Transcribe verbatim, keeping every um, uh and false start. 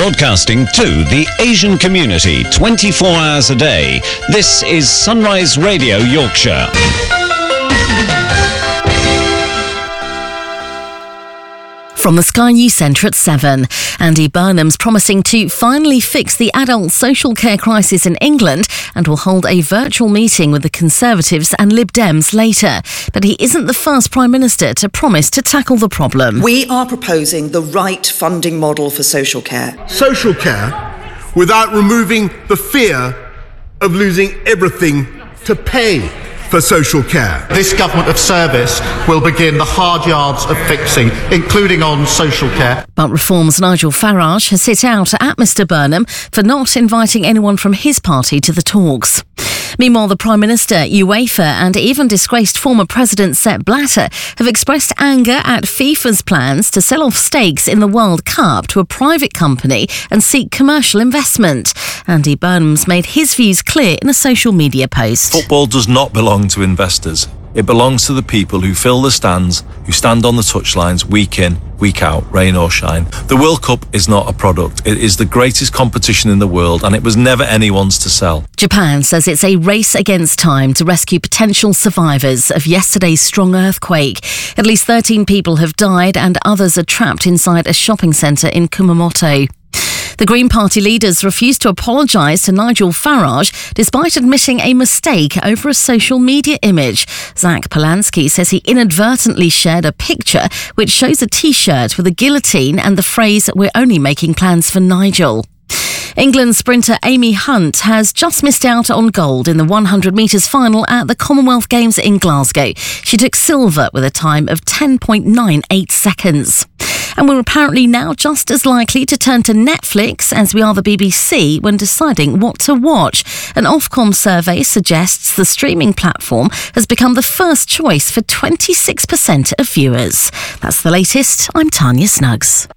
Broadcasting to the Asian community twenty-four hours a day. This is Sunrise Radio Yorkshire. From the Sky News Centre at seven, Andy Burnham's promising to finally fix the adult social care crisis in England and will hold a virtual meeting with the Conservatives and Lib Dems later. But he isn't the first Prime Minister to promise to tackle the problem. We are proposing the right funding model for social care. Social care without removing the fear of losing everything to pay for social care. This government of service will begin the hard yards of fixing, including on social care. But Reform's Nigel Farage has hit out at Mr Burnham for not inviting anyone from his party to the talks. Meanwhile, the Prime Minister, UEFA and even disgraced former President Sepp Blatter have expressed anger at FIFA's plans to sell off stakes in the World Cup to a private company and seek commercial investment. Andy Burnham's made his views clear in a social media post. Football does not belong to investors. It belongs to the people who fill the stands, who stand on the touchlines week in, week out, rain or shine. The World Cup is not a product. It is the greatest competition in the world, and it was never anyone's to sell. Japan says it's a race against time to rescue potential survivors of yesterday's strong earthquake. At least thirteen people have died and others are trapped inside a shopping centre in Kumamoto. The Green Party leaders refused to apologise to Nigel Farage despite admitting a mistake over a social media image. Zach Polanski says he inadvertently shared a picture which shows a T-shirt with a guillotine and the phrase, "We're only making plans for Nigel." England sprinter Amy Hunt has just missed out on gold in the one hundred metres final at the Commonwealth Games in Glasgow. She took silver with a time of ten point nine eight seconds. And we're apparently now just as likely to turn to Netflix as we are the B B C when deciding what to watch. An Ofcom survey suggests the streaming platform has become the first choice for twenty-six percent of viewers. That's the latest. I'm Tanya Snuggs.